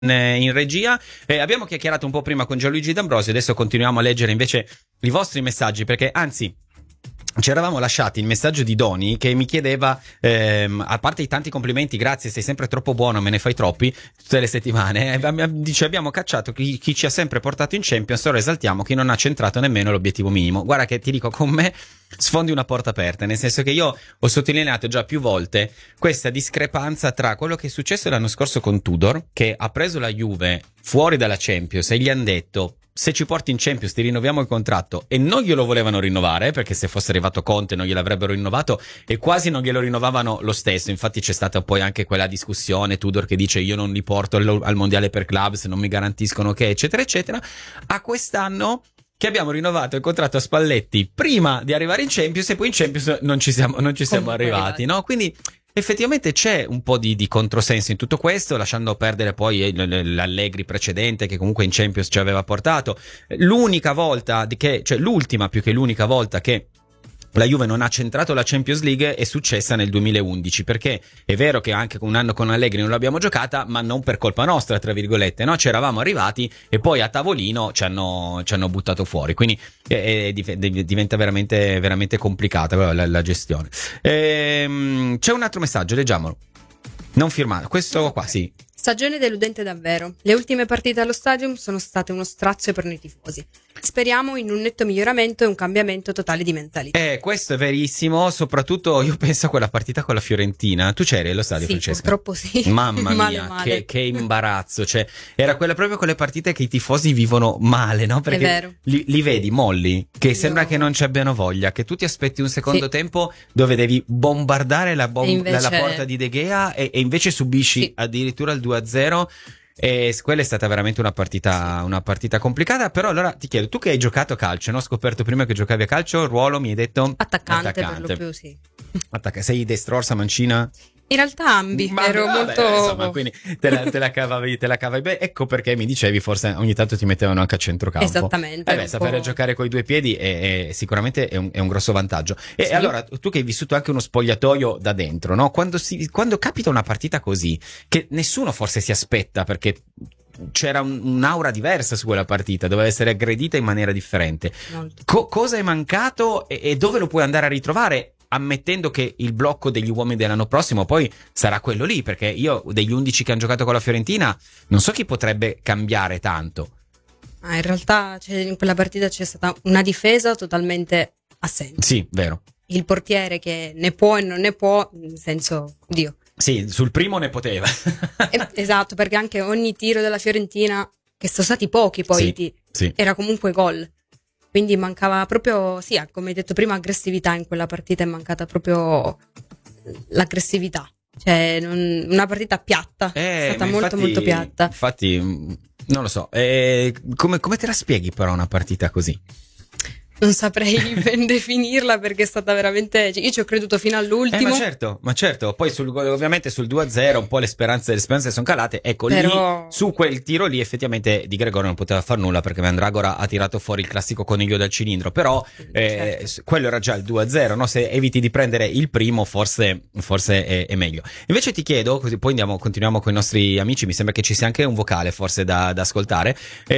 in regia. Abbiamo chiacchierato un po' prima con Gianluigi D'Ambrosio, adesso continuiamo a leggere invece i vostri messaggi, perché anzi ci eravamo lasciati il messaggio di Doni che mi chiedeva, a parte i tanti complimenti, grazie, sei sempre troppo buono, me ne fai troppi tutte le settimane, dice abbiamo cacciato chi ci ha sempre portato in Champions, ora esaltiamo chi non ha centrato nemmeno l'obiettivo minimo. Guarda che ti dico, con me sfondi una porta aperta, nel senso che io ho sottolineato già più volte questa discrepanza tra quello che è successo l'anno scorso con Tudor, che ha preso la Juve fuori dalla Champions e gli hanno detto: se ci porti in Champions ti rinnoviamo il contratto, e non glielo volevano rinnovare, perché se fosse arrivato Conte non gliel'avrebbero rinnovato e quasi non glielo rinnovavano lo stesso. Infatti c'è stata poi anche quella discussione, Tudor che dice io non li porto al mondiale per club se non mi garantiscono che eccetera eccetera. A quest'anno che abbiamo rinnovato il contratto a Spalletti prima di arrivare in Champions e poi in Champions non ci siamo arrivati, no? Quindi effettivamente c'è un po' di controsenso in tutto questo, lasciando perdere poi l'Allegri precedente che comunque in Champions ci aveva portato. L'unica volta l'ultima più che l'unica volta che la Juve non ha centrato la Champions League è successa nel 2011, perché è vero che anche un anno con Allegri non l'abbiamo giocata, ma non per colpa nostra, tra virgolette, no? Ci eravamo arrivati e poi a tavolino ci hanno buttato fuori, quindi diventa veramente, veramente complicata la gestione. C'è un altro messaggio, leggiamolo. Non firmato, questo qua sì. Stagione deludente davvero. Le ultime partite allo Stadium sono state uno strazio per noi tifosi. Speriamo in un netto miglioramento e un cambiamento totale di mentalità. Questo è verissimo, soprattutto io penso a quella partita con la Fiorentina. Tu c'eri allo stadio, sì, Francesca? Purtroppo sì. Mamma mia, male. Che imbarazzo. Cioè, era proprio quelle partite che i tifosi vivono male, no? Perché è vero. Li vedi molli, che sembra che non ci abbiano voglia, che tu ti aspetti un secondo tempo dove devi bombardare la porta di De Gea e invece subisci addirittura il 2-0. E quella è stata veramente una partita complicata. Però allora ti chiedo, tu che hai giocato a calcio, no? Ho scoperto prima che giocavi a calcio, ruolo mi hai detto attaccante. Per lo più, sì. Sei destra, orsa, mancina? In realtà ambi, ero molto... Insomma, quindi te la cavavi bene. Ecco perché mi dicevi forse ogni tanto ti mettevano anche a centrocampo. Esattamente. Sapere giocare coi due piedi è sicuramente è un grosso vantaggio. E allora, tu che hai vissuto anche uno spogliatoio da dentro, no? Quando capita una partita così, che nessuno forse si aspetta, perché c'era un'aura diversa su quella partita, doveva essere aggredita in maniera differente. Cosa è mancato e dove lo puoi andare a ritrovare? Ammettendo che il blocco degli uomini dell'anno prossimo poi sarà quello lì, perché io degli 11 che hanno giocato con la Fiorentina non so chi potrebbe cambiare tanto. In realtà in quella partita c'è stata una difesa totalmente assente. Sì, vero. Il portiere che ne può e non ne può, nel senso, Dio. Sì, sul primo ne poteva. Esatto, perché anche ogni tiro della Fiorentina, che sono stati pochi poi, era comunque gol. Quindi mancava proprio, come hai detto prima, aggressività in quella partita, è mancata proprio l'aggressività. Cioè, una partita piatta, è stata molto piatta. Infatti, non lo so, come te la spieghi però una partita così? Non saprei ben definirla, perché è stata veramente... io ci ho creduto fino all'ultimo. Ma certo. Poi ovviamente sul 2-0 un po' le speranze sono calate. Ecco, però... lì, su quel tiro lì effettivamente Di Gregorio non poteva far nulla, perché Mandragora ha tirato fuori il classico coniglio dal cilindro. Però quello era già il 2-0, no? Se eviti di prendere il primo forse è meglio. Invece ti chiedo, così poi continuiamo con i nostri amici, mi sembra che ci sia anche un vocale forse da ascoltare.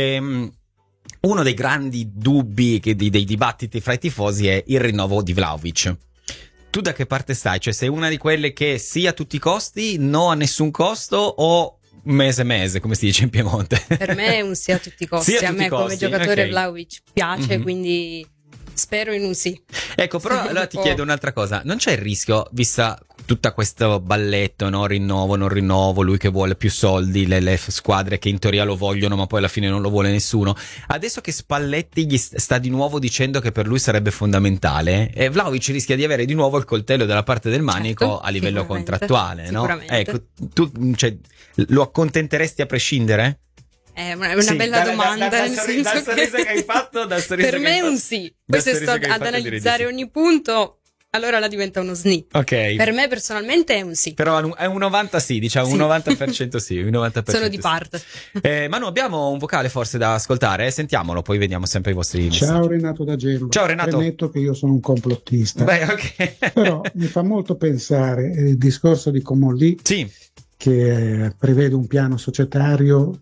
Uno dei grandi dubbi dei dibattiti fra i tifosi è il rinnovo di Vlahovic. Tu da che parte stai? Cioè, sei una di quelle che sì a tutti i costi, no a nessun costo, o mese, come si dice in Piemonte? Per me è un sì a tutti i costi. A me come giocatore Vlahovic piace, quindi spero in un sì. Ecco, però allora ti chiedo un'altra cosa. Non c'è il rischio, vista tutta questo balletto, no? Rinnovo, non rinnovo, lui che vuole più soldi, le squadre che in teoria lo vogliono ma poi alla fine non lo vuole nessuno, adesso che Spalletti gli sta di nuovo dicendo che per lui sarebbe fondamentale, Vlahovic rischia di avere di nuovo il coltello dalla parte del manico, a livello contrattuale, no? Ecco, tu lo accontenteresti a prescindere? È una bella domanda, dal sorriso che hai fatto, per me è un sì. Poi se sto ad analizzare ogni punto, allora la diventa uno SNI. Ok. Per me personalmente è un sì. Però è un 90 sì, diciamo, un 90% sì, un 90% Sono di parte. Manu, abbiamo un vocale forse da ascoltare? Sentiamolo, poi vediamo sempre i vostri messaggi. Ciao Renato da Gelo. Ciao Renato. Premetto che io sono un complottista. Beh, ok. Però mi fa molto pensare il discorso di Comolli. Sì. che prevede un piano societario